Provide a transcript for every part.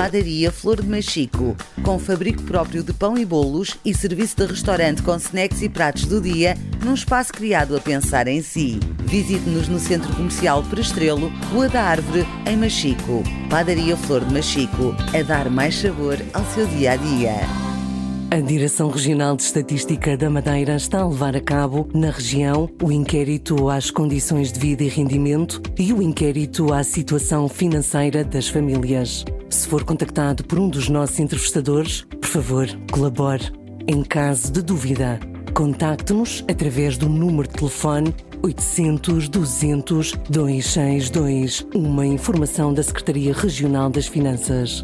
Padaria Flor de Machico, com fabrico próprio de pão e bolos e serviço de restaurante com snacks e pratos do dia, num espaço criado a pensar em si. Visite-nos no Centro Comercial Perestrelo, Rua da Árvore, em Machico. Padaria Flor de Machico, a dar mais sabor ao seu dia-a-dia. A Direção Regional de Estatística da Madeira está a levar a cabo, na região, o inquérito às condições de vida e rendimento e o inquérito à situação financeira das famílias. Se for contactado por um dos nossos entrevistadores, por favor, colabore. Em caso de dúvida, contacte-nos através do número de telefone 800 200 262, uma informação da Secretaria Regional das Finanças.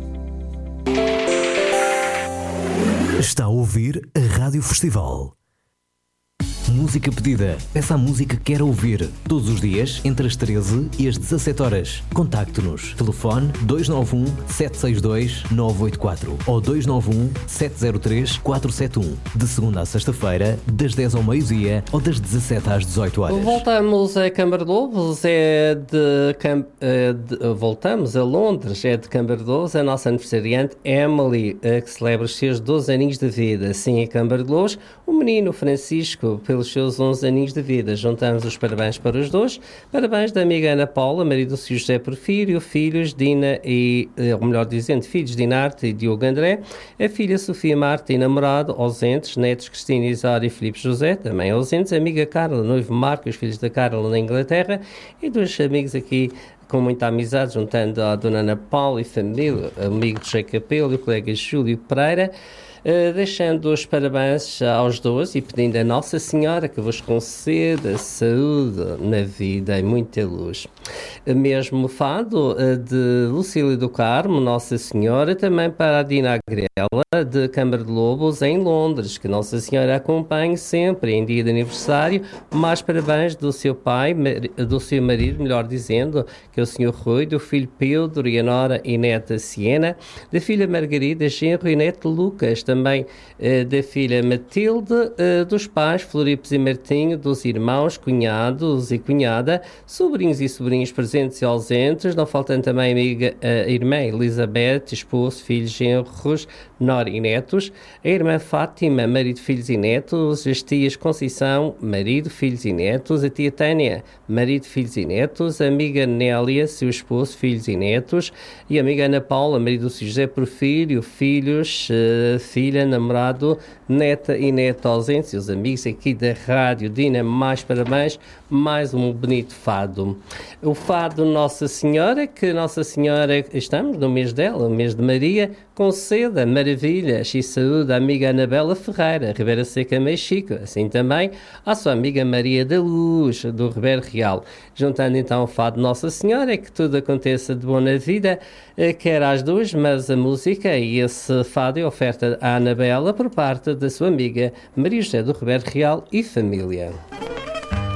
Está a ouvir a Rádio Festival. Música pedida. Peça a música que quer ouvir. Todos os dias, entre as 13 e as 17 horas. Contacte-nos. Telefone 291 762 984 ou 291 703 471. De segunda a sexta-feira, das 10 ao meio-dia ou das 17 às 18 horas. Voltamos a Cambardelhos, voltamos a Londres, é de Cambardelhos, a nossa aniversariante Emily, que celebra os seus 12 aninhos de vida. Sim, em Cambardelhos, o menino Francisco, pelos seus 11 aninhos de vida. Juntamos os parabéns para os dois. Parabéns da amiga Ana Paula, marido do Sr. José Porfírio, filhos Dina e, ou melhor dizendo, filhos Dinarte e Diogo André, a filha Sofia Marta e namorado, ausentes, netos Cristina Isário e Filipe José, também ausentes, a amiga Carla, noivo Marco, os filhos da Carla na Inglaterra, e dois amigos aqui com muita amizade, juntando a dona Ana Paula e família, amigo de José Capelo e o colega Júlio Pereira, deixando os parabéns aos dois e pedindo a Nossa Senhora que vos conceda saúde na vida e muita luz. Mesmo fado de Lucília do Carmo, Nossa Senhora, também para a Dina Agrela de Câmara de Lobos em Londres, que Nossa Senhora acompanhe sempre em dia de aniversário. Mais parabéns do seu pai, do seu marido, melhor dizendo, que é o Sr. Rui, do filho Pedro e a nora e neta Siena, da filha Margarida, genro e neto Lucas, também da filha Matilde, dos pais Floripes e Martinho, dos irmãos, cunhados e cunhada, sobrinhos e sobrinhos presentes e ausentes, não faltando também a irmã Elizabeth, esposo, filhos, genros, nora e netos, a irmã Fátima, marido, filhos e netos, as tias Conceição, marido, filhos e netos, a tia Tânia, marido, filhos e netos, a amiga Nélia, seu esposo, filhos e netos, e a amiga Ana Paula, marido do José Porfírio, filhos, filha, namorado, neta e neto ausentes, e os amigos aqui da Rádio Dina, mais parabéns, mais um bonito fado. O fado Nossa Senhora, que Nossa Senhora, estamos no mês dela, o mês de Maria, conceda maravilhas e saúde à amiga Anabela Ferreira, Ribeira Seca, Machico, assim também à sua amiga Maria da Luz, do Ribeiro Real. Juntando então o fado Nossa Senhora, que tudo aconteça de bom na vida, quer às duas, mas a música e esse fado é oferta à Anabela por parte da sua amiga Maria José do Ribeiro Real e família.